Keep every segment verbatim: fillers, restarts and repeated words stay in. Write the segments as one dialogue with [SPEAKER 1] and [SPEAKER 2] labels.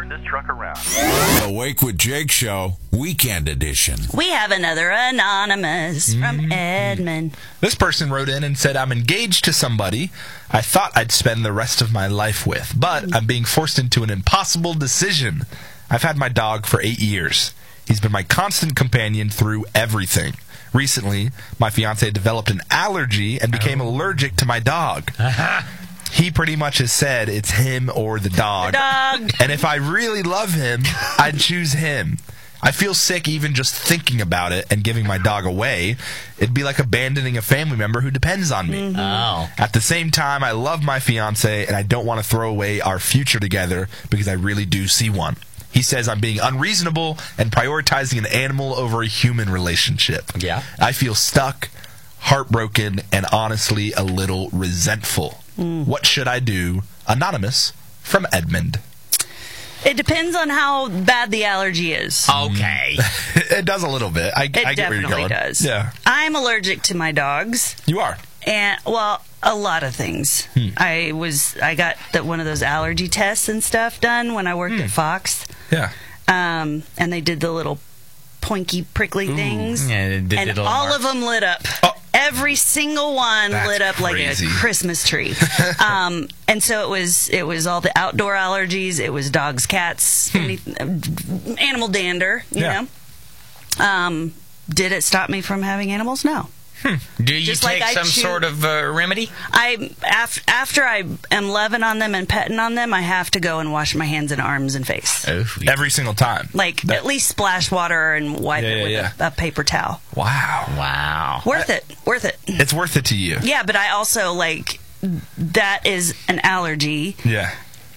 [SPEAKER 1] turn this truck around.
[SPEAKER 2] Awake with Jake Show, Weekend Edition.
[SPEAKER 3] We have another anonymous from mm-hmm. Edmond.
[SPEAKER 4] This person wrote in and said, I'm engaged to somebody I thought I'd spend the rest of my life with, but I'm being forced into an impossible decision. I've had my dog for eight years. He's been my constant companion through everything. Recently, my fiancé developed an allergy and became oh. allergic to my dog. He pretty much has said it's him or the dog.
[SPEAKER 3] The dog.
[SPEAKER 4] And if I really love him, I'd choose him. I feel sick even just thinking about it and giving my dog away. It'd be like abandoning a family member who depends on me.
[SPEAKER 5] Mm-hmm. Oh.
[SPEAKER 4] At the same time, I love my fiancé, and I don't want to throw away our future together because I really do see one. He says I'm being unreasonable and prioritizing an animal over a human relationship.
[SPEAKER 5] Yeah.
[SPEAKER 4] I feel stuck, heartbroken, and honestly a little resentful. Mm. What should I do? Anonymous from Edmond.
[SPEAKER 3] It depends on how bad the allergy is.
[SPEAKER 5] Okay.
[SPEAKER 4] It does a little bit. I,
[SPEAKER 3] it
[SPEAKER 4] I get where you're
[SPEAKER 3] definitely
[SPEAKER 4] going.
[SPEAKER 3] does.
[SPEAKER 4] Yeah.
[SPEAKER 3] I'm allergic to my dogs.
[SPEAKER 4] You are?
[SPEAKER 3] And, well, a lot of things. Hmm. I was, I got the, one of those allergy tests and stuff done when I worked hmm. at Fox.
[SPEAKER 4] Yeah.
[SPEAKER 3] Um, and they did the little poinky, prickly Ooh. things.
[SPEAKER 5] Yeah, they did
[SPEAKER 3] and
[SPEAKER 5] all
[SPEAKER 3] mark. of them lit up.
[SPEAKER 4] Oh.
[SPEAKER 3] Every single one
[SPEAKER 4] That's
[SPEAKER 3] lit up
[SPEAKER 4] crazy.
[SPEAKER 3] like a Christmas tree. um, and so it was it was all the outdoor allergies. It was dogs, cats,
[SPEAKER 4] hmm.
[SPEAKER 3] any, animal dander, you
[SPEAKER 4] yeah.
[SPEAKER 3] know. Um, did it stop me from having animals? No.
[SPEAKER 5] Hmm. Do you
[SPEAKER 3] Just
[SPEAKER 5] take
[SPEAKER 3] like
[SPEAKER 5] some
[SPEAKER 3] choo-
[SPEAKER 5] sort of uh, remedy?
[SPEAKER 3] I af- after I am loving on them and petting on them, I have to go and wash my hands and arms and face.
[SPEAKER 5] Oh,
[SPEAKER 4] every single time.
[SPEAKER 3] Like that- at least splash water and wipe
[SPEAKER 4] yeah,
[SPEAKER 3] it with
[SPEAKER 4] yeah,
[SPEAKER 3] yeah. A, a paper towel.
[SPEAKER 4] Wow.
[SPEAKER 5] Wow.
[SPEAKER 3] Worth I, it. Worth it.
[SPEAKER 4] It's worth it to you.
[SPEAKER 3] Yeah, but I also like that is an allergy.
[SPEAKER 4] Yeah.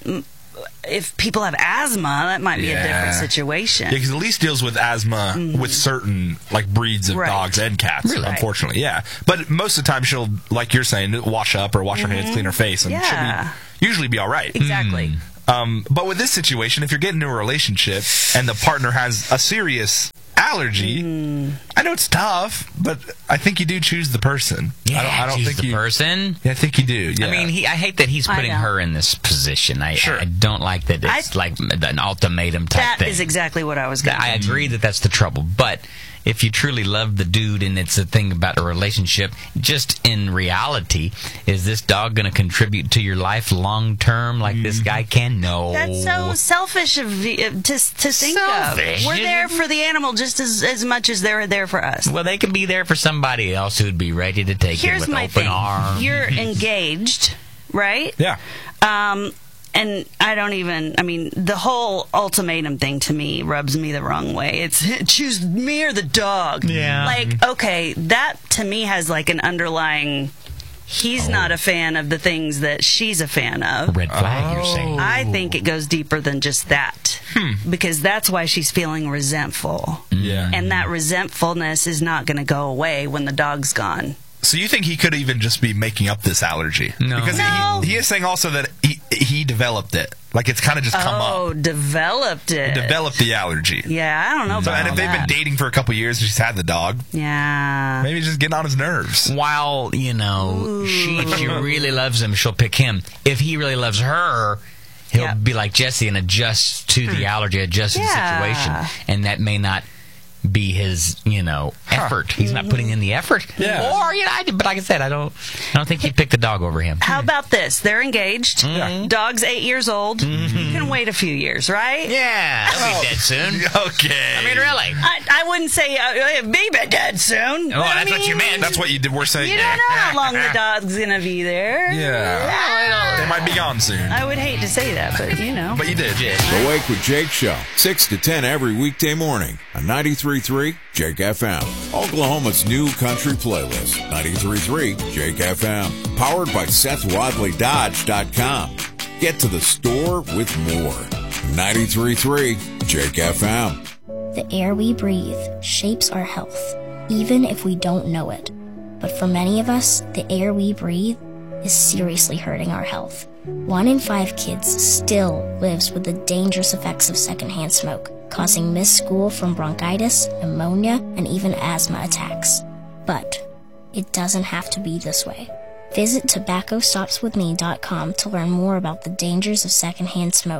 [SPEAKER 3] If people have asthma, that might be
[SPEAKER 4] yeah.
[SPEAKER 3] a different situation.
[SPEAKER 4] Yeah, because Elise deals with asthma mm-hmm. with certain like breeds of
[SPEAKER 3] right.
[SPEAKER 4] dogs and cats,
[SPEAKER 3] really?
[SPEAKER 4] unfortunately. Yeah, but most of the time she'll, like you're saying, wash up or wash mm-hmm. her hands, clean her face, and
[SPEAKER 3] yeah.
[SPEAKER 4] she'll be, usually be all right.
[SPEAKER 3] Exactly.
[SPEAKER 4] Mm. Um, but with this situation, if you're getting into a relationship and the partner has a serious allergy, mm. I know it's tough, but I think you do choose the person.
[SPEAKER 5] Yeah,
[SPEAKER 4] I don't, I don't
[SPEAKER 5] choose
[SPEAKER 4] think
[SPEAKER 5] the
[SPEAKER 4] you,
[SPEAKER 5] person.
[SPEAKER 4] Yeah, I think you do. Yeah.
[SPEAKER 5] I mean, he, I hate that he's putting her in this position. I,
[SPEAKER 4] sure.
[SPEAKER 5] I don't like that it's
[SPEAKER 3] I,
[SPEAKER 5] like an ultimatum type
[SPEAKER 3] that
[SPEAKER 5] thing.
[SPEAKER 3] That is exactly what I was going to
[SPEAKER 5] I agree that that's the trouble, but if you truly love the dude and it's a thing about a relationship, just in reality, is this dog going to contribute to your life long term like mm. this guy can? No.
[SPEAKER 3] That's so selfish of you, to, to think
[SPEAKER 5] selfish.
[SPEAKER 3] of. We're there for the animal just as, as much as they're there for us.
[SPEAKER 5] Well, they can be there for somebody else who'd be ready to take
[SPEAKER 3] Here's
[SPEAKER 5] it with
[SPEAKER 3] my
[SPEAKER 5] open
[SPEAKER 3] thing.
[SPEAKER 5] arms.
[SPEAKER 3] You're engaged, right?
[SPEAKER 4] Yeah.
[SPEAKER 3] Um... And I don't even, I mean, the whole ultimatum thing to me rubs me the wrong way. It's choose me or the dog.
[SPEAKER 5] Yeah.
[SPEAKER 3] Like, okay, that to me has like an underlying, he's oh. not a fan of the things that she's a fan of.
[SPEAKER 5] Red flag,
[SPEAKER 4] oh.
[SPEAKER 5] you're saying.
[SPEAKER 3] I think it goes deeper than just that. Hmm. Because that's why she's feeling resentful.
[SPEAKER 4] Yeah.
[SPEAKER 3] And that resentfulness is not going to go away when the dog's gone.
[SPEAKER 4] So you think he could even just be making up this allergy?
[SPEAKER 5] No.
[SPEAKER 4] Because
[SPEAKER 3] no.
[SPEAKER 4] He, he is saying also that he, he developed it. Like, it's kind of just come
[SPEAKER 3] oh,
[SPEAKER 4] up.
[SPEAKER 3] Oh, developed it.
[SPEAKER 4] Developed the allergy.
[SPEAKER 3] Yeah, I don't know
[SPEAKER 4] so,
[SPEAKER 3] about
[SPEAKER 4] And if they've
[SPEAKER 3] that.
[SPEAKER 4] been dating for a couple years and she's had the dog,
[SPEAKER 3] yeah,
[SPEAKER 4] maybe just getting on his nerves.
[SPEAKER 5] While, you know, Ooh. she, if she really loves him, she'll pick him. If he really loves her, he'll
[SPEAKER 3] yep.
[SPEAKER 5] be like Jesse and adjust to the allergy, adjust to
[SPEAKER 3] yeah.
[SPEAKER 5] the situation. And that may not be his, you know, effort. He's not putting in the effort.
[SPEAKER 4] Yeah.
[SPEAKER 5] Or, you know, I, but like I said, I don't I don't think he'd pick the dog over him.
[SPEAKER 3] How about this? They're engaged.
[SPEAKER 5] Mm-hmm.
[SPEAKER 3] Dog's eight years old. Mm-hmm. You can wait a few years, right?
[SPEAKER 5] Yeah, he'll
[SPEAKER 4] Oh.
[SPEAKER 5] be dead soon.
[SPEAKER 4] Okay.
[SPEAKER 5] I mean, really.
[SPEAKER 3] I, I wouldn't say uh, be dead soon.
[SPEAKER 5] Oh,
[SPEAKER 3] but
[SPEAKER 5] that's
[SPEAKER 3] I mean,
[SPEAKER 5] what you meant.
[SPEAKER 4] That's what you did. We're saying.
[SPEAKER 3] You don't know how long the dog's going to be there.
[SPEAKER 4] Yeah. They might be gone soon.
[SPEAKER 3] I would hate to say that, but you know.
[SPEAKER 4] But you did.
[SPEAKER 2] The Wake with Jake Show, six to ten every weekday morning on ninety-three point three Jake F M. Oklahoma's new country playlist, ninety-three point three Jake F M. Powered by Seth Wadley Dodge dot com. Get to the store with more. ninety-three point three Jake F M.
[SPEAKER 6] The air we breathe shapes our health, even if we don't know it. But for many of us, the air we breathe is seriously hurting our health. One in five kids still lives with the dangerous effects of secondhand smoke, causing missed school from bronchitis, pneumonia, and even asthma attacks. But it doesn't have to be this way. Visit tobacco stops with me dot com to learn more about the dangers of secondhand smoke.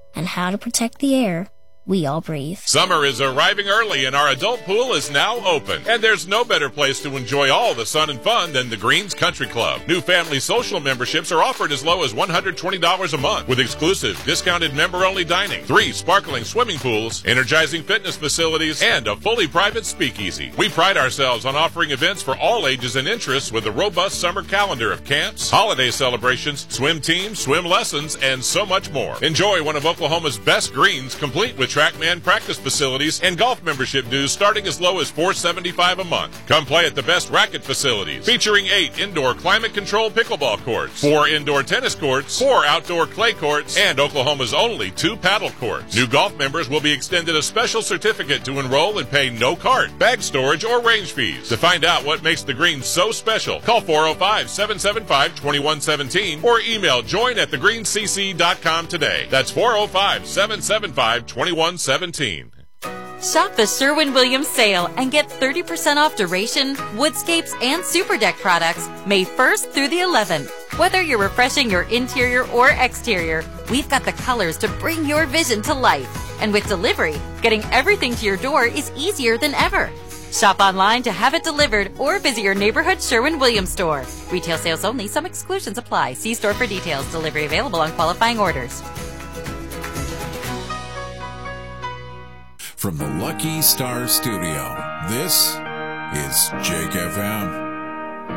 [SPEAKER 6] and how to protect the air we all breathe.
[SPEAKER 1] Summer is arriving early and our adult pool is now open. And there's no better place to enjoy all the sun and fun than the Greens Country Club. New family social memberships are offered as low as one hundred twenty dollars a month with exclusive discounted member-only dining, three sparkling swimming pools, energizing fitness facilities, and a fully private speakeasy. We pride ourselves on offering events for all ages and interests with a robust summer calendar of camps, holiday celebrations, swim teams, swim lessons, and so much more. Enjoy one of Oklahoma's best greens, complete with TrackMan practice facilities and golf membership dues starting as low as four dollars and seventy-five cents a month. Come play at the best racket facilities, featuring eight indoor climate-controlled pickleball courts, four indoor tennis courts, four outdoor clay courts, and Oklahoma's only two paddle courts. New golf members will be extended a special certificate to enroll and pay no cart, bag storage, or range fees. To find out what makes the Greens so special, call four oh five, seven seven five, two one one seven or email join at the green c c dot com today. That's four oh five, seven seven five, two one one seven.
[SPEAKER 7] Shop the Sherwin-Williams sale and get thirty percent off Duration, Woodscapes, and Super Deck products May first through the eleventh. Whether you're refreshing your interior or exterior, we've got the colors to bring your vision to life. And with delivery, getting everything to your door is easier than ever. Shop online to have it delivered or visit your neighborhood Sherwin-Williams store. Retail sales only. Some exclusions apply. See store for details. Delivery available on qualifying orders.
[SPEAKER 2] From the Lucky Star Studio, this is Jake F M.